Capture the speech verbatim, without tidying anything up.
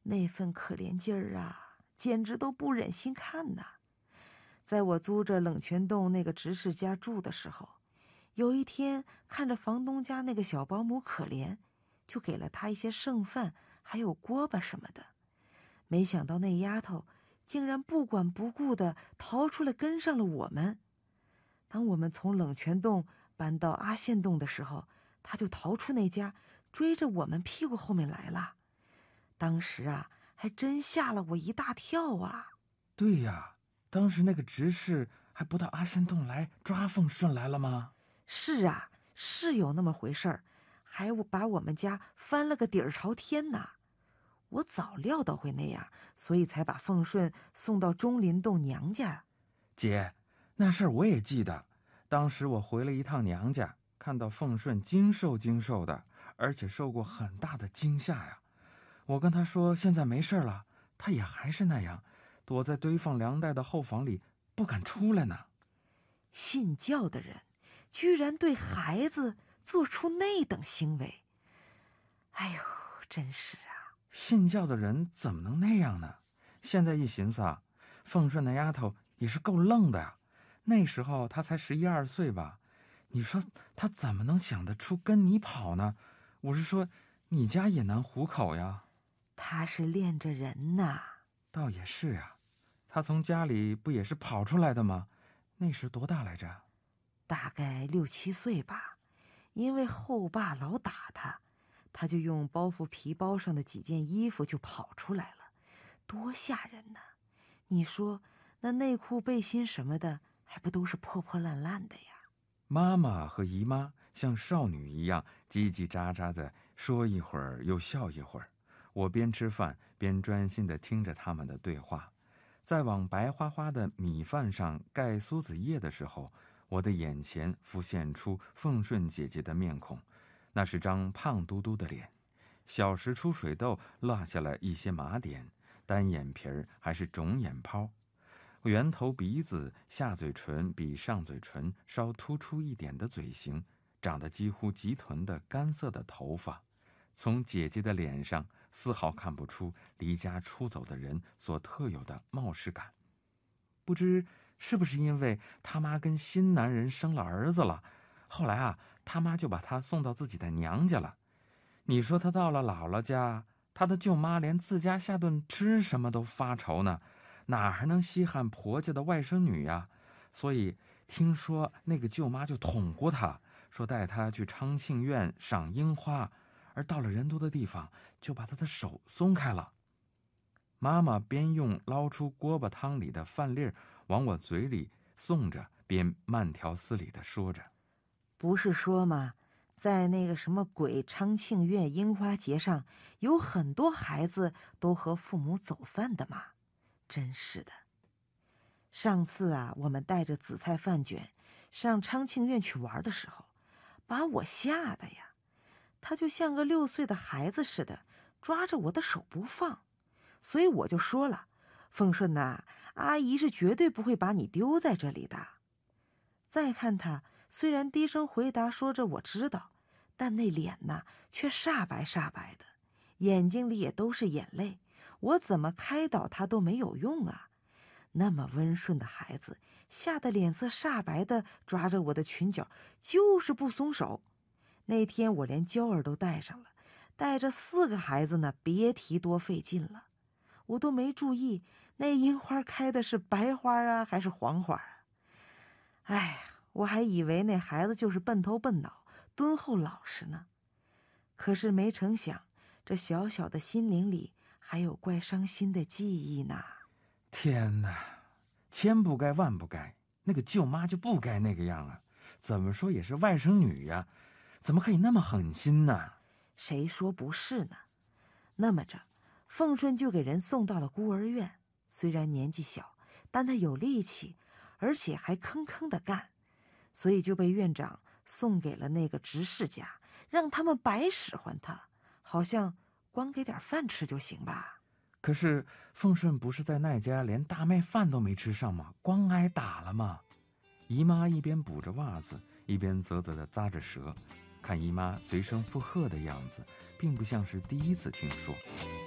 那份可怜劲儿啊，简直都不忍心看呐。在我租着冷泉洞那个执事家住的时候，有一天看着房东家那个小保姆可怜，就给了她一些剩饭还有锅巴什么的。没想到那丫头竟然不管不顾地逃出来跟上了我们。当我们从冷泉洞搬到阿县洞的时候，她就逃出那家，追着我们屁股后面来了。当时啊，还真吓了我一大跳啊。 对呀，当时那个执事还不到阿仙洞来抓凤顺来了吗？ 是啊，是有那么回事儿，还把我们家翻了个底儿朝天呐。我早料到会那样，所以才把凤顺送到钟林洞娘家。 姐，那事儿我也记得，当时我回了一趟娘家，看到凤顺精瘦精瘦的，而且受过很大的惊吓呀。我跟他说现在没事了，他也还是那样，躲在堆放粮袋的后房里不敢出来呢。 信教的人居然对孩子做出那等行为，哎呦，真是啊。 信教的人怎么能那样呢？现在一寻思啊，凤顺那丫头也是够愣的呀。那时候她才十一二岁吧，你说她怎么能想得出跟你跑呢？我是说，你家也难糊口呀。 她是恋着人呐。 倒也是呀，她从家里不也是跑出来的吗？那时多大来着？ 大概六七岁吧。因为后爸老打她，他就用包袱皮包上的几件衣服就跑出来了，多吓人呢！你说那内裤背心什么的还不都是破破烂烂的呀？ 妈妈和姨妈像少女一样叽叽喳喳的说一会儿又笑一会儿，我边吃饭边专心地听着他们的对话。在往白花花的米饭上盖苏子叶的时候，我的眼前浮现出凤顺姐姐的面孔，那是张胖嘟嘟的脸，小时出水痘落下了一些麻点，单眼皮儿还是肿眼泡，圆头鼻子，下嘴唇比上嘴唇稍突出一点的嘴型，长得几乎及臀的干涩的头发，从姐姐的脸上丝毫看不出离家出走的人所特有的冒失感。不知是不是因为他妈跟新男人生了儿子了，后来啊，他妈就把他送到自己的娘家了。你说他到了姥姥家，他的舅妈连自家下顿吃什么都发愁呢，哪还能稀罕婆家的外甥女呀？所以听说那个舅妈就捅过他，说带他去昌庆院赏樱花，而到了人多的地方，就把他的手松开了。妈妈边用捞出锅巴汤里的饭粒儿往我嘴里送着，边慢条斯理地说着：“ 不是说吗？在那个什么鬼昌庆院樱花节上，有很多孩子都和父母走散的嘛。真是的。上次啊，我们带着紫菜饭卷上昌庆院去玩的时候，把我吓得呀，他就像个六岁的孩子似的，抓着我的手不放。所以我就说了，凤顺呐，阿姨是绝对不会把你丢在这里的。再看他，虽然低声回答说着我知道，但那脸呐却煞白煞白的，眼睛里也都是眼泪，我怎么开导他都没有用啊。那么温顺的孩子，吓得脸色煞白的抓着我的裙角，就是不松手。那天我连娇儿都带上了，带着四个孩子呢，别提多费劲了。我都没注意那樱花开的是白花啊还是黄花啊。哎呀，我还以为那孩子就是笨头笨脑敦厚老实呢，可是没成想这小小的心灵里还有怪伤心的记忆呢。 天哪，千不该万不该，那个舅妈就不该那个样啊！怎么说也是外甥女呀，怎么可以那么狠心呢？ 谁说不是呢？那么着，凤顺就给人送到了孤儿院，虽然年纪小，但他有力气，而且还吭吭的干，所以就被院长送给了那个执事家，让他们白使唤他，好像光给点饭吃就行吧。 可是凤顺不是在那家连大麦饭都没吃上吗？光挨打了吗？姨妈一边补着袜子，一边啧啧地咂着舌，看姨妈随声附和的样子，并不像是第一次听说。